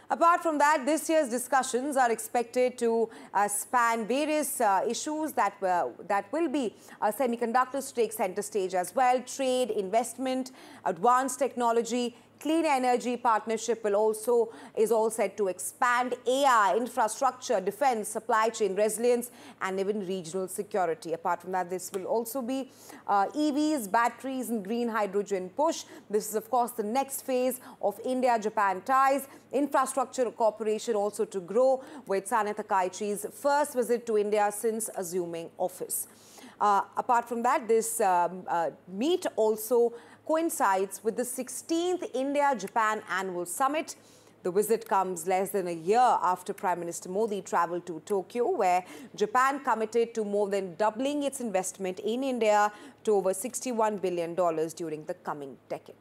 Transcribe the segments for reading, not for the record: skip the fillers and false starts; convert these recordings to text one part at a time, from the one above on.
Apart from that, this year's discussions are expected to span various issues that will be semiconductors to take center stage as well, trade, investment, advanced technology. Clean energy partnership is all set to expand AI, infrastructure, defense, supply chain resilience, and even regional security. Apart from that, this will also be EVs, batteries, and green hydrogen push. This is, of course, the next phase of India-Japan ties. Infrastructure cooperation also to grow with Sanae Takaichi's first visit to India since assuming office. Apart from that, this meet also coincides with the 16th India-Japan Annual Summit. The visit comes less than a year after Prime Minister Modi travelled to Tokyo, where Japan committed to more than doubling its investment in India to over $61 billion during the coming decade.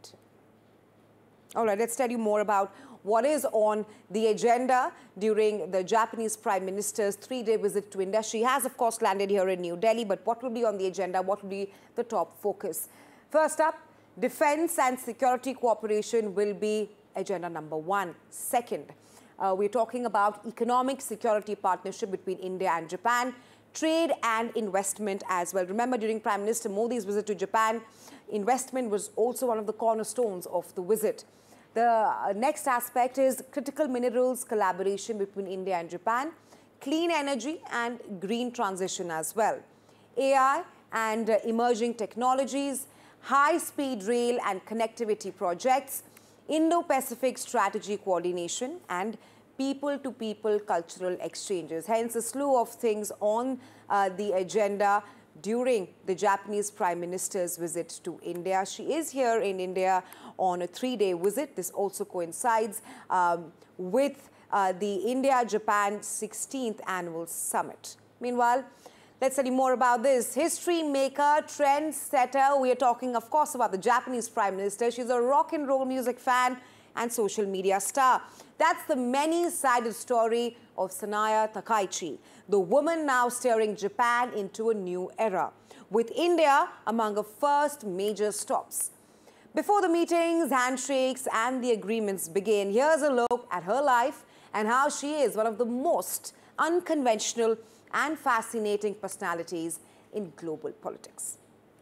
All right, let's tell you more about what is on the agenda during the Japanese Prime Minister's three-day visit to India. She has, of course, landed here in New Delhi, but what will be on the agenda? What will be the top focus? First up, defense and security cooperation will be agenda number one. Second, we're talking about economic security partnership between India and Japan, trade and investment as well. Remember, during Prime Minister Modi's visit to Japan, investment was also one of the cornerstones of the visit. The next aspect is critical minerals collaboration between India and Japan, clean energy and green transition as well, AI and emerging technologies, high-speed rail and connectivity projects, Indo-Pacific strategy coordination, and people-to-people cultural exchanges. Hence, a slew of things on the agenda during the Japanese Prime Minister's visit to India. She is here in India on a three-day visit. This also coincides with the India-Japan 16th Annual Summit. Meanwhile, let's tell you more about this. History maker, trend setter. We are talking, of course, about the Japanese Prime Minister. She's a rock and roll music fan and social media star. That's the many-sided story of Sanae Takaichi, the woman now steering Japan into a new era, with India among her first major stops. Before the meetings, handshakes, and the agreements begin, here's a look at her life and how she is one of the most unconventional and fascinating personalities in global politics.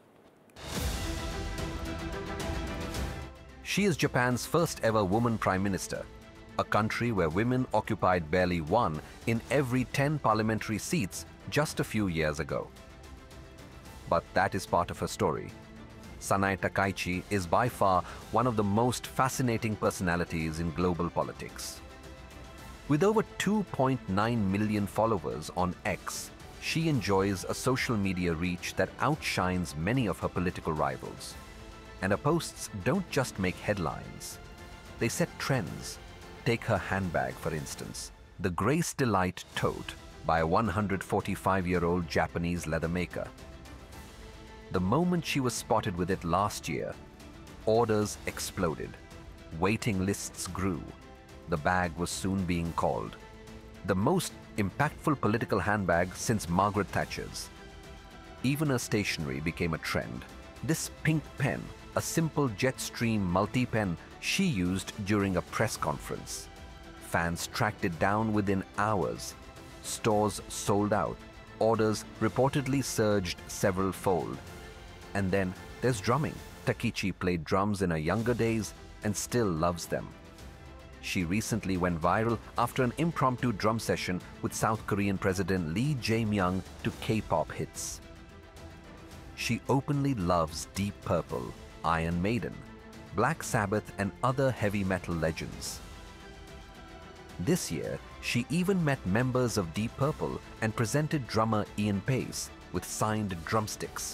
She is Japan's first ever woman prime minister, a country where women occupied barely 1 in every 10 parliamentary seats just a few years ago. But that is part of her story. Sanae Takaichi is by far one of the most fascinating personalities in global politics. With over 2.9 million followers on X, she enjoys a social media reach that outshines many of her political rivals. And her posts don't just make headlines. They set trends. Take her handbag, for instance, the Grace Delight tote by a 145-year-old Japanese leather maker. The moment she was spotted with it last year, orders exploded. Waiting lists grew. The bag was soon being called the most impactful political handbag since Margaret Thatcher's. Even her stationery became a trend. This pink pen, a simple Jetstream multi-pen she used during a press conference. Fans tracked it down within hours. Stores sold out. Orders reportedly surged several-fold. And then there's drumming. Takaichi played drums in her younger days and still loves them. She recently went viral after an impromptu drum session with South Korean President Lee Jae-myung to K-pop hits. She openly loves Deep Purple, Iron Maiden, Black Sabbath, and other heavy metal legends. This year, she even met members of Deep Purple and presented drummer Ian Pace with signed drumsticks.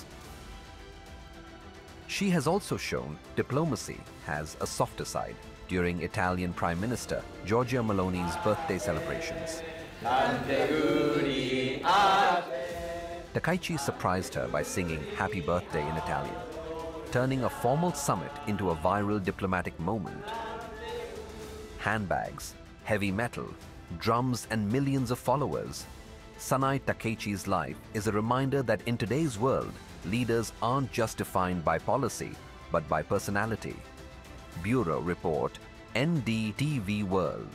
She has also shown diplomacy has a softer side during Italian Prime Minister Giorgia Meloni's birthday celebrations. Takaichi surprised her by singing Happy Birthday in Italian, turning a formal summit into a viral diplomatic moment. Handbags, heavy metal, drums, and millions of followers. Sanae Takaichi's life is a reminder that in today's world, leaders aren't just defined by policy, but by personality. Bureau Report, NDTV World.